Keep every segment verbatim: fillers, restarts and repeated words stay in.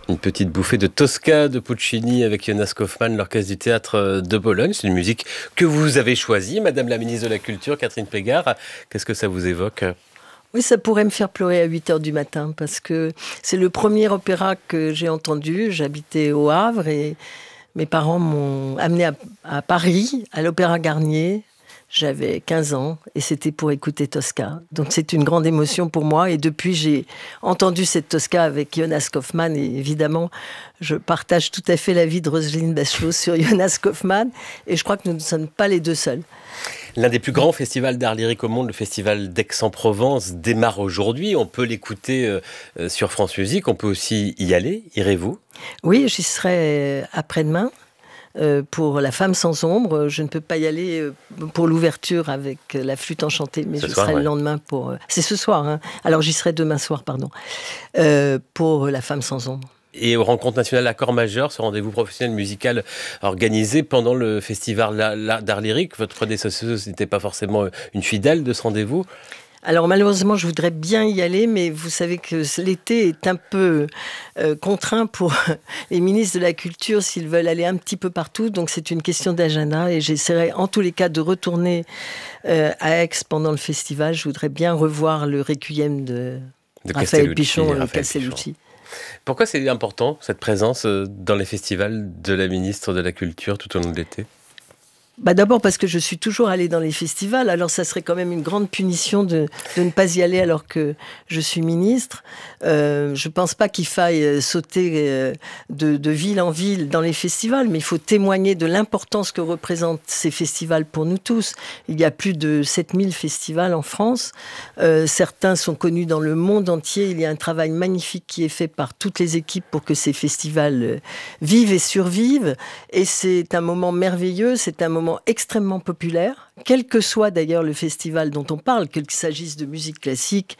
Une petite bouffée de Tosca de Puccini avec Jonas Kaufmann, l'orchestre du théâtre de Bologne. C'est une musique que vous avez choisie, Madame la ministre de la Culture, Catherine Pégard. Qu'est-ce que ça vous évoque ? Oui, ça pourrait me faire pleurer à huit heures du matin parce que c'est le premier opéra que j'ai entendu. J'habitais au Havre et mes parents m'ont amené à, à Paris, à l'Opéra Garnier. J'avais quinze ans et c'était pour écouter Tosca. Donc c'est une grande émotion pour moi. Et depuis, j'ai entendu cette Tosca avec Jonas Kaufmann. Et évidemment, je partage tout à fait l'avis de Roselyne Bachelot sur Jonas Kaufmann. Et je crois que nous ne sommes pas les deux seuls. L'un des plus grands festivals d'art lyrique au monde, le festival d'Aix-en-Provence, démarre aujourd'hui. On peut l'écouter euh, sur France Musique. On peut aussi y aller. Irez-vous ? Oui, j'y serai après-demain. Euh, pour La Femme sans ombre, je ne peux pas y aller euh, pour l'ouverture avec euh, la flûte enchantée, mais ce je soir, serai ouais. le lendemain pour... Euh, c'est ce soir, hein. Alors j'y serai demain soir, pardon, euh, pour La Femme sans ombre. Et aux Rencontres nationales Accord majeur, ce rendez-vous professionnel musical organisé pendant le festival d'art lyrique. Votre prédécesseuse n'était pas forcément une fidèle de ce rendez-vous ? Alors malheureusement, je voudrais bien y aller, mais vous savez que l'été est un peu euh, contraint pour les ministres de la Culture s'ils veulent aller un petit peu partout. Donc c'est une question d'agenda et j'essaierai en tous les cas de retourner euh, à Aix pendant le festival. Je voudrais bien revoir le Requiem de, de Raphaël Pichon et Castellucci. Pourquoi c'est important, cette présence dans les festivals de la ministre de la Culture tout au long de l'été ? Bah d'abord parce que je suis toujours allée dans les festivals, alors ça serait quand même une grande punition de, de ne pas y aller alors que je suis ministre. Euh, je ne pense pas qu'il faille sauter de, de ville en ville dans les festivals, mais il faut témoigner de l'importance que représentent ces festivals pour nous tous. Il y a plus de sept mille festivals en France, euh, certains sont connus dans le monde entier, il y a un travail magnifique qui est fait par toutes les équipes pour que ces festivals vivent et survivent, et c'est un moment merveilleux, c'est un moment extrêmement populaire, quel que soit d'ailleurs le festival dont on parle, qu'il s'agisse de musique classique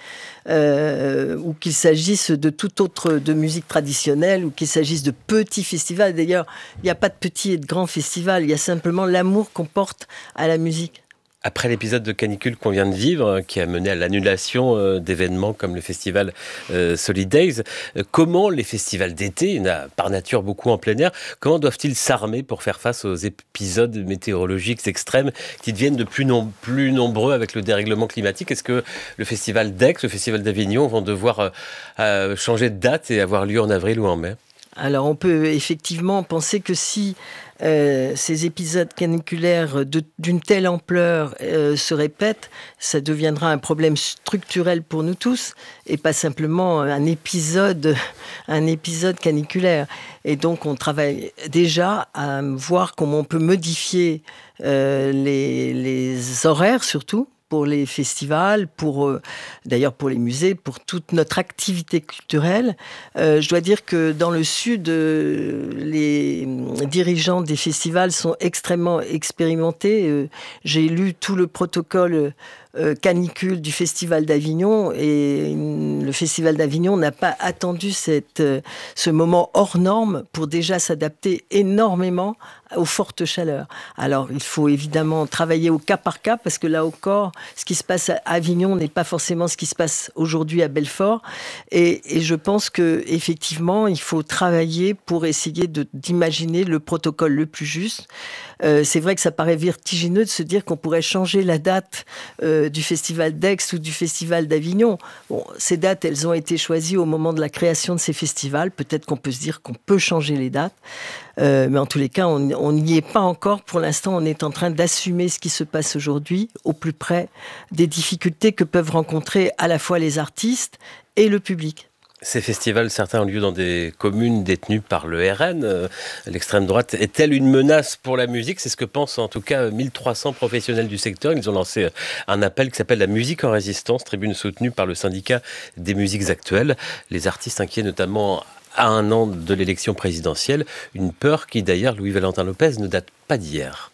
euh, ou qu'il s'agisse de toute autre de musique traditionnelle ou qu'il s'agisse de petits festivals. D'ailleurs, il n'y a pas de petits et de grands festivals, il y a simplement l'amour qu'on porte à la musique. Après l'épisode de canicule qu'on vient de vivre, qui a mené à l'annulation d'événements comme le festival euh, Solid Days, euh, comment les festivals d'été, il y en a par nature beaucoup en plein air, comment doivent-ils s'armer pour faire face aux épisodes météorologiques extrêmes qui deviennent de plus, non, plus nombreux avec le dérèglement climatique ? Est-ce que le festival d'Aix, le festival d'Avignon vont devoir euh, euh, changer de date et avoir lieu en avril ou en mai ? Alors on peut effectivement penser que si euh, ces épisodes caniculaires de, d'une telle ampleur euh, se répètent, ça deviendra un problème structurel pour nous tous et pas simplement un épisode, un épisode caniculaire. Et donc on travaille déjà à voir comment on peut modifier euh, les, les horaires surtout, pour les festivals, pour euh, d'ailleurs pour les musées, pour toute notre activité culturelle. Euh, je dois dire que dans le Sud, euh, les dirigeants des festivals sont extrêmement expérimentés. Euh, j'ai lu tout le protocole euh, canicule du Festival d'Avignon et le Festival d'Avignon n'a pas attendu cette, euh, ce moment hors norme pour déjà s'adapter énormément aux fortes chaleurs. Alors, il faut évidemment travailler au cas par cas parce que là encore, ce qui se passe à Avignon n'est pas forcément ce qui se passe aujourd'hui à Belfort. Et, et je pense que effectivement, il faut travailler pour essayer de, d'imaginer le protocole le plus juste. Euh, c'est vrai que ça paraît vertigineux de se dire qu'on pourrait changer la date euh, du Festival d'Aix ou du Festival d'Avignon. Bon, ces dates, elles ont été choisies au moment de la création de ces festivals. Peut-être qu'on peut se dire qu'on peut changer les dates. Euh, mais en tous les cas, on n'y est pas encore. Pour l'instant, on est en train d'assumer ce qui se passe aujourd'hui au plus près des difficultés que peuvent rencontrer à la fois les artistes et le public. Ces festivals, certains ont lieu dans des communes détenues par le R N. Euh, l'extrême droite est-elle une menace pour la musique ? C'est ce que pensent en tout cas mille trois cents professionnels du secteur. Ils ont lancé un appel qui s'appelle la musique en résistance, tribune soutenue par le syndicat des musiques actuelles. Les artistes inquiets notamment à un an de l'élection présidentielle, une peur qui d'ailleurs, Louis-Valentin Lopez, ne date pas d'hier.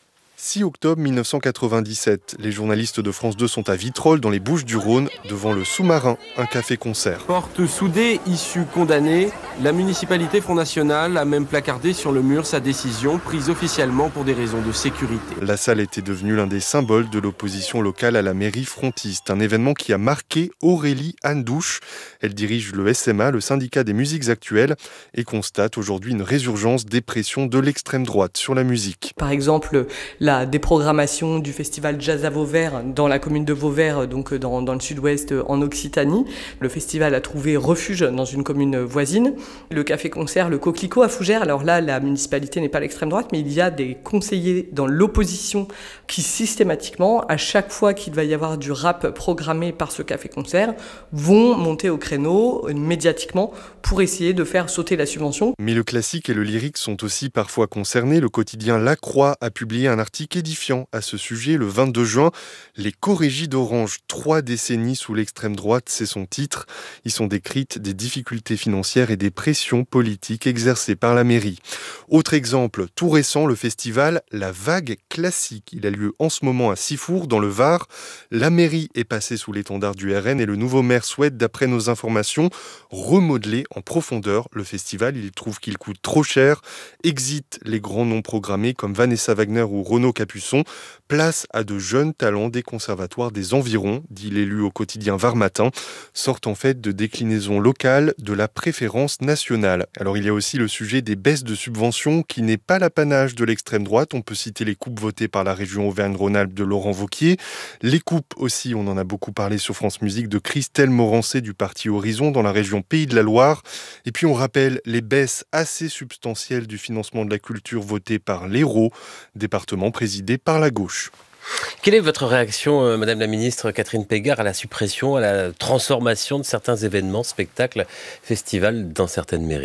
six octobre mille neuf cent quatre-vingt-dix-sept, les journalistes de France deux sont à Vitrolles, dans les Bouches-du-Rhône, devant le Sous-Marin, un café-concert. Porte soudée, issue condamnée, la municipalité Front National a même placardé sur le mur sa décision, prise officiellement pour des raisons de sécurité. La salle était devenue l'un des symboles de l'opposition locale à la mairie frontiste, un événement qui a marqué Aurélie Andouche. Elle dirige le S M A, le syndicat des musiques actuelles, et constate aujourd'hui une résurgence des pressions de l'extrême droite sur la musique. Par exemple, la déprogrammation du festival Jazz à Vauvert dans la commune de Vauvert, donc dans, dans le sud-ouest en Occitanie. Le festival a trouvé refuge dans une commune voisine. Le café-concert, le Coquelicot à Fougères. Alors là, la municipalité n'est pas l'extrême droite, mais il y a des conseillers dans l'opposition qui systématiquement, à chaque fois qu'il va y avoir du rap programmé par ce café-concert, vont monter au créneau médiatiquement pour essayer de faire sauter la subvention. Mais le classique et le lyrique sont aussi parfois concernés. Le quotidien La Croix a publié un article édifiant à ce sujet le vingt-deux juin. Les co-régies d'Orange, trois décennies sous l'extrême droite, c'est son titre. Ils sont décrites des difficultés financières et des pressions politiques exercées par la mairie. Autre exemple, tout récent, le festival La Vague Classique. Il a lieu en ce moment à Sifour, dans le Var. La mairie est passée sous l'étendard du R N et le nouveau maire souhaite, d'après nos informations, remodeler en profondeur le festival. Il trouve qu'il coûte trop cher. Exit les grands noms programmés comme Vanessa Wagner ou Renaud Capuçon. Place à de jeunes talents des conservatoires des environs, dit l'élu au quotidien Var Matin, sortent en fait de déclinaisons locales de la préférence nationale. Alors il y a aussi le sujet des baisses de subventions qui n'est pas l'apanage de l'extrême droite. On peut citer les coupes votées par la région Auvergne-Rhône-Alpes de Laurent Wauquiez. Les coupes aussi, on en a beaucoup parlé sur France Musique, de Christelle Morancé du parti Horizon dans la région Pays de la Loire. Et puis on rappelle les baisses assez substantielles du financement de la culture votées par l'Hérault, département présidé par la gauche. Quelle est votre réaction, euh, Madame la Ministre Catherine Pégard, à la suppression, à la transformation de certains événements, spectacles, festivals dans certaines mairies ?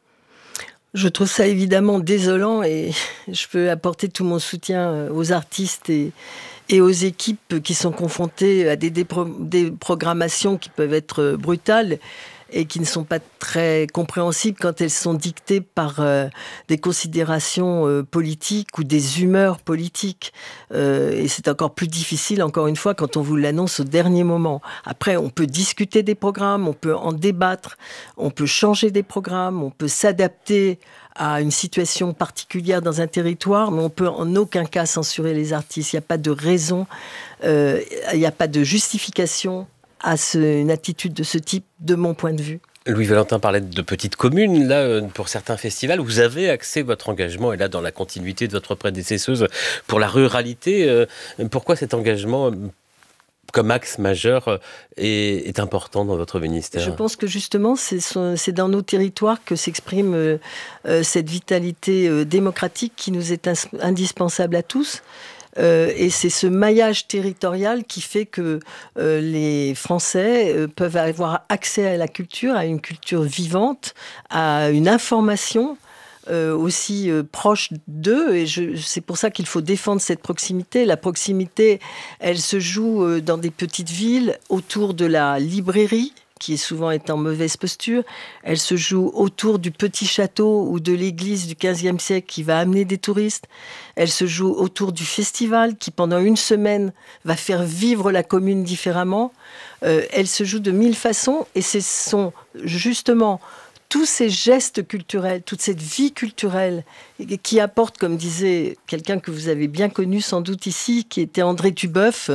Je trouve ça évidemment désolant et je peux apporter tout mon soutien aux artistes et, et aux équipes qui sont confrontées à des, dépro- des programmations qui peuvent être brutales et qui ne sont pas très compréhensibles quand elles sont dictées par euh, des considérations euh, politiques ou des humeurs politiques. Euh, et c'est encore plus difficile, encore une fois, quand on vous l'annonce au dernier moment. Après, on peut discuter des programmes, on peut en débattre, on peut changer des programmes, on peut s'adapter à une situation particulière dans un territoire, mais on peut en aucun cas censurer les artistes. Il n'y a pas de raison, euh, il n'y a pas de justification à ce, une attitude de ce type, de mon point de vue. Louis-Valentin parlait de petites communes. Là, pour certains festivals, vous avez axé votre engagement, et là, dans la continuité de votre prédécesseuse, pour la ruralité. Pourquoi cet engagement, comme axe majeur, est, est important dans votre ministère ? Je pense que justement, c'est, son, c'est dans nos territoires que s'exprime euh, euh, cette vitalité euh, démocratique qui nous est ins- indispensable à tous. Euh, et c'est ce maillage territorial qui fait que euh, les Français euh, peuvent avoir accès à la culture, à une culture vivante, à une information euh, aussi euh, proche d'eux. Et je, c'est pour ça qu'il faut défendre cette proximité. La proximité, elle se joue euh, dans des petites villes, autour de la librairie, qui souvent est en mauvaise posture. Elle se joue autour du petit château ou de l'église du quinzième siècle qui va amener des touristes. Elle se joue autour du festival qui, pendant une semaine, va faire vivre la commune différemment. Euh, elle se joue de mille façons et ce sont justement tous ces gestes culturels, toute cette vie culturelle qui apporte, comme disait quelqu'un que vous avez bien connu sans doute ici, qui était André Tubeuf,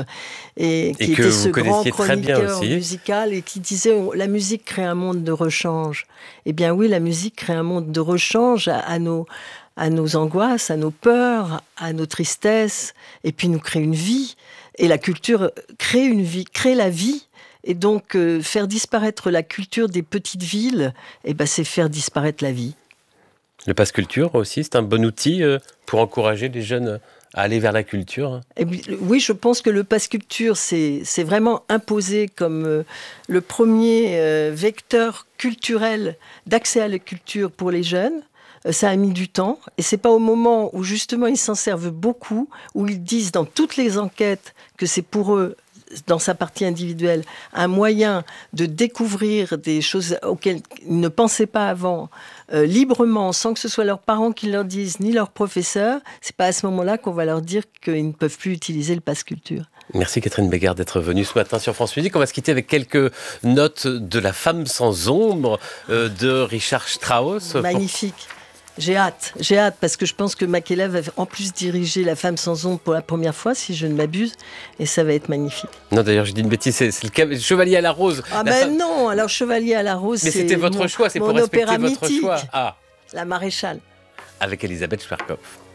et qui et était ce grand chroniqueur musical, et qui disait « la musique crée un monde de rechange ». Eh bien oui, la musique crée un monde de rechange à, à, nos, à nos angoisses, à nos peurs, à nos tristesses, et puis nous crée une vie. Et la culture crée une vie, crée la vie. Et donc, euh, faire disparaître la culture des petites villes, eh ben, c'est faire disparaître la vie. Le Pass Culture aussi, c'est un bon outil euh, pour encourager les jeunes à aller vers la culture. Et puis, oui, je pense que le Pass Culture, c'est, c'est vraiment imposé comme euh, le premier euh, vecteur culturel d'accès à la culture pour les jeunes. Euh, ça a mis du temps. Et c'est pas au moment où, justement, ils s'en servent beaucoup, où ils disent dans toutes les enquêtes que c'est pour eux dans sa partie individuelle, un moyen de découvrir des choses auxquelles ils ne pensaient pas avant, euh, librement, sans que ce soit leurs parents qui leur disent, ni leurs professeurs, c'est pas à ce moment-là qu'on va leur dire qu'ils ne peuvent plus utiliser le pass culture. Merci Catherine Bégard d'être venue ce matin sur France Musique. On va se quitter avec quelques notes de La femme sans ombre euh, de Richard Strauss. Magnifique. J'ai hâte, j'ai hâte parce que je pense que Makela va en plus diriger La femme sans ombre pour la première fois, si je ne m'abuse, et ça va être magnifique. Non, d'ailleurs, je dis une bêtise, c'est, c'est le Chevalier à la rose. Ah ben femme... non, alors Chevalier à la rose, mais c'est c'était votre mon, choix, c'est pour respecter votre mythique, choix. Ah. La Maréchale. Avec Elisabeth Schwarzkopf.